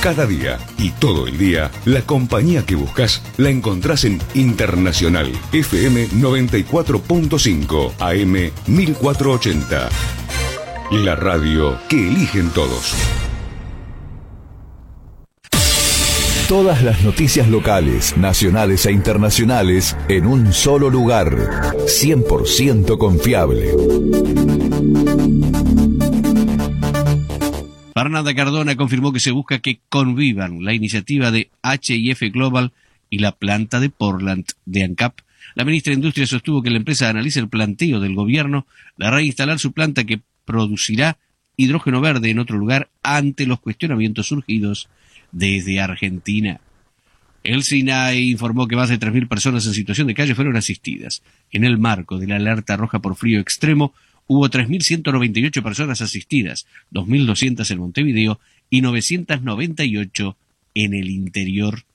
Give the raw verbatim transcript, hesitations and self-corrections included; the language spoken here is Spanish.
Cada día y todo el día, la compañía que buscas la encontrás en Internacional F M noventa y cuatro punto cinco A M mil cuatrocientos ochenta. La radio que eligen todos. Todas las noticias locales, nacionales e internacionales en un solo lugar. cien por ciento confiable. Fernanda Cardona confirmó que se busca que convivan la iniciativa de H I F Global y la planta de Portland de ANCAP. La ministra de Industria sostuvo que la empresa analiza el planteo del gobierno de reinstalar su planta que producirá hidrógeno verde en otro lugar ante los cuestionamientos surgidos desde Argentina. El SINAE informó que más de tres mil personas en situación de calle fueron asistidas. En el marco de la alerta roja por frío extremo, hubo tres mil ciento noventa y ocho personas asistidas, dos mil doscientas en Montevideo y novecientas noventa y ocho en el interior